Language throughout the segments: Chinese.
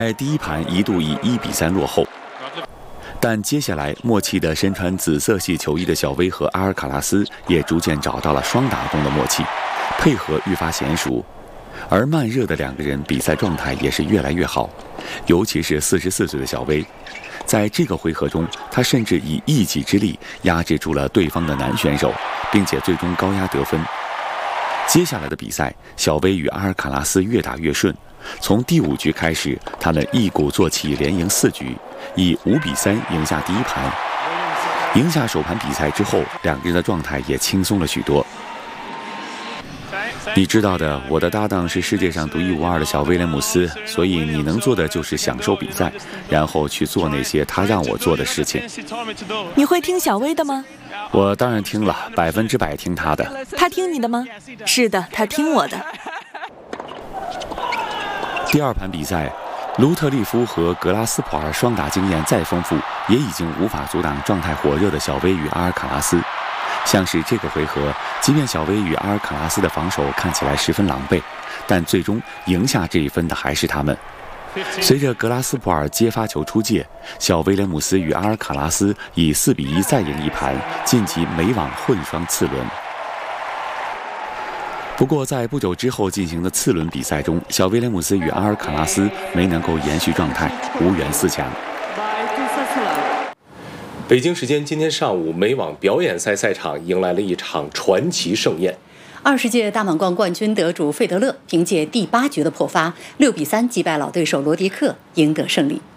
在第一盘一度以1比3落后，但接下来默契的身穿紫色系球衣的小威和阿尔卡拉斯也逐渐找到了双打中的默契，配合愈发娴熟。而慢热的两个人比赛状态也是越来越好，尤其是44岁的小威，在这个回合中，他甚至以一己之力压制住了对方的男选手，并且最终高压得分。接下来的比赛，小威与阿尔卡拉斯越打越顺，从第5局开始，他们一鼓作气连赢4局，以5比3赢下第一盘。赢下首盘比赛之后，两个人的状态也轻松了许多。你知道的，我的搭档是世界上独一无二的小威廉姆斯，所以你能做的就是享受比赛，然后去做那些他让我做的事情。 你会听小威的吗？ 我当然听了，100%听他的。 他听你的吗？是的，他听我的。 第2盘比赛，卢特利夫和格拉斯普尔双打经验再丰富，也已经无法阻挡状态火热的小威与阿尔卡拉斯。像是这个回合，即便小威与阿尔卡拉斯的防守看起来十分狼狈，但最终赢下这一分的还是他们。随着格拉斯普尔接发球出界，小威廉姆斯与阿尔卡拉斯以4比1再赢一盘，晋级美网混双次轮。不过在不久之后进行的次轮比赛中，小威廉姆斯与阿尔卡拉斯没能够延续状态，无缘4强。 北京时间今天上午，美网表演赛赛场迎来了一场传奇盛宴。 20届大满贯冠军得主费德勒凭借第8局的破发，6比3击败老对手罗迪克，赢得胜利。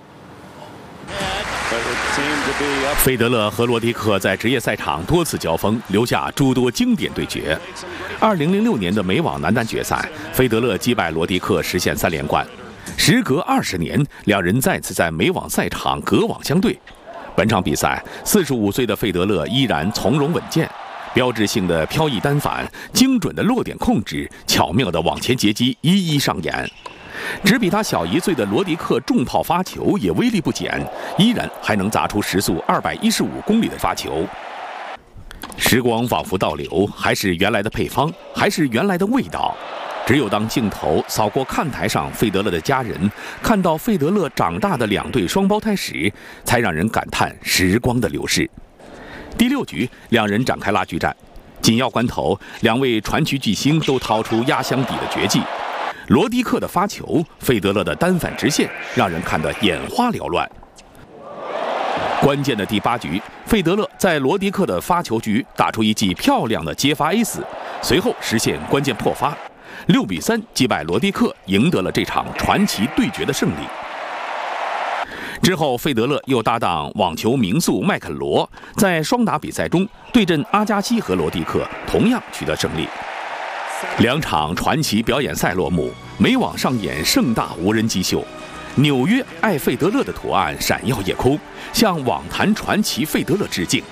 费德勒和罗迪克在职业赛场多次交锋，留下诸多经典对决。2006年的美网男单决赛，费德勒击败罗迪克，实现3连冠。时隔20年，两人再次在美网赛场隔网相对。本场比赛，45岁的费德勒依然从容稳健，标志性的飘逸单反、精准的落点控制、巧妙的网前截击一一上演。只比他小1岁的罗迪克重炮发球也威力不减，依然还能砸出时速215公里的发球。时光仿佛倒流，还是原来的配方，还是原来的味道。只有当镜头扫过看台上费德勒的家人，看到费德勒长大的2对双胞胎时，才让人感叹时光的流逝。第6局，两人展开拉锯战，紧要关头，两位传奇巨星都掏出压箱底的绝技。罗迪克的发球，费德勒的单反直线，让人看得眼花缭乱。关键的第8局，费德勒在罗迪克的发球局打出一记漂亮的接发 ace， 随后实现关键破发，6比3击败罗迪克，赢得了这场传奇对决的胜利。之后，费德勒又搭档网球名宿麦肯罗，在双打比赛中对阵阿加西和罗迪克，同样取得胜利。2场传奇表演赛落幕，美网上演盛大无人机秀。纽约爱费德勒的图案闪耀夜空，向网坛传奇费德勒致敬。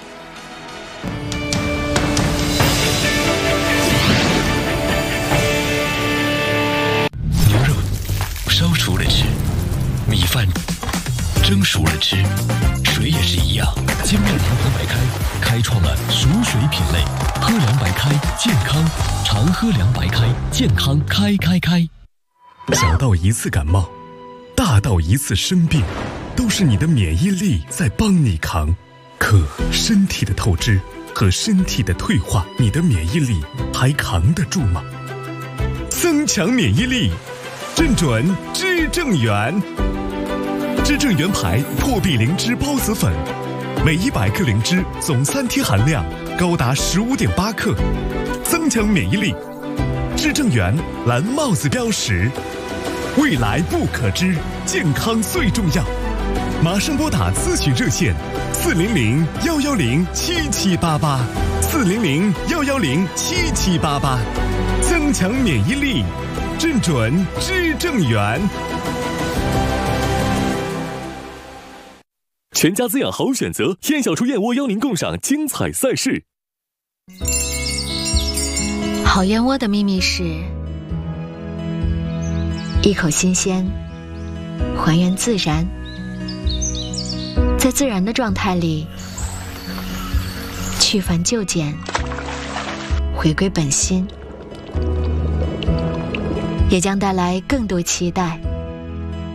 牛肉烧熟了吃，米饭蒸熟了吃，水也是一样。金麦长河白开开创了熟水品类，喝凉白开健康，常喝凉白开健康开。小到一次感冒，大到一次生病，都是你的免疫力在帮你扛。可身体的透支和身体的退化，你的免疫力还扛得住吗？增强免疫力，正准知正元。知正元牌破壁灵芝孢子粉，每100克灵芝总3天含量高达15.8克，增强免疫力。知正元蓝帽子标识，未来不可知，健康最重要。马上拨打咨询热线400-110-7788，400-110-7788，增强免疫力，正准知正元。全家滋养好选择，燕小厨燕窝邀您共赏精彩赛事。 好燕窝的秘密是一口新鲜，还原自然，在自然的状态里去繁就简，回归本心，也将带来更多期待。